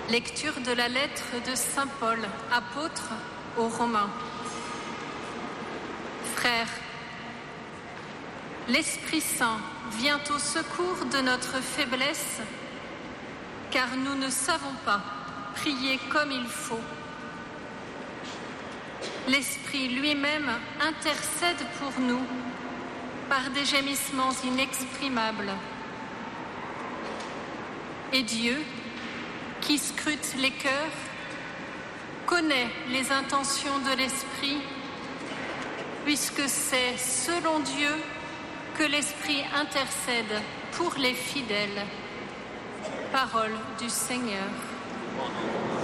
Lecture de la lettre de saint Paul, apôtre aux Romains. Frères, l'Esprit Saint vient au secours de notre faiblesse, car nous ne savons pas prier comme il faut. L'Esprit lui-même intercède pour nous par des gémissements inexprimables. Et Dieu, qui scrute les cœurs, connaît les intentions de l'Esprit, puisque c'est selon Dieu que l'Esprit intercède pour les fidèles. Parole du Seigneur.